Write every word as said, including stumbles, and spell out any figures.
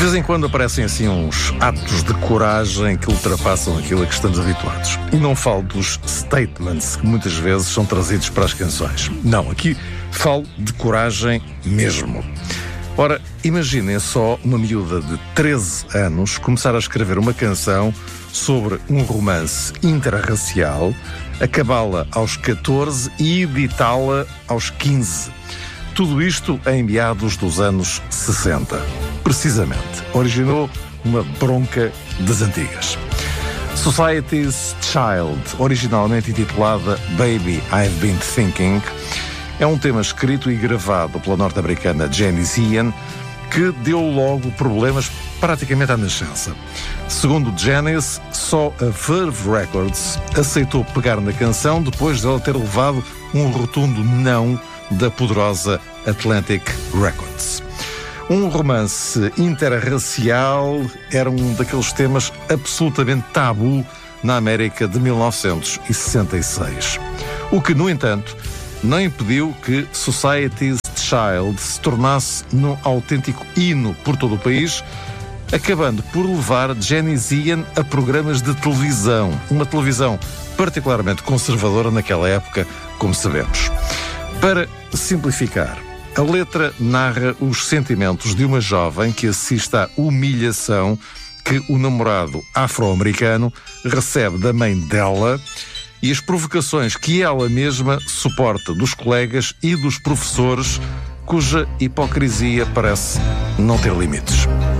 De vez em quando aparecem assim uns atos de coragem que ultrapassam aquilo a que estamos habituados. E não falo dos statements que muitas vezes são trazidos para as canções. Não, aqui falo de coragem mesmo. Ora, imaginem só uma miúda de treze anos começar a escrever uma canção sobre um romance interracial, acabá-la aos catorze e editá-la aos quinze. Tudo isto em meados dos anos sessenta. Precisamente, originou uma bronca das antigas. Society's Child, originalmente intitulada Baby I've Been Thinking, é um tema escrito e gravado pela norte-americana Janis Ian, que deu logo problemas praticamente à nascença. Segundo Janis, só a Verve Records aceitou pegar na canção depois dela ter levado um rotundo não da poderosa Atlantic Records. Um romance interracial era um daqueles temas absolutamente tabu na América de mil novecentos e sessenta e seis. O que, no entanto, não impediu que Society's Child se tornasse num autêntico hino por todo o país, acabando por levar Janis Ian a programas de televisão, uma televisão particularmente conservadora naquela época, como sabemos. Para simplificar, a letra narra os sentimentos de uma jovem que assiste à humilhação que o namorado afro-americano recebe da mãe dela e as provocações que ela mesma suporta dos colegas e dos professores, cuja hipocrisia parece não ter limites.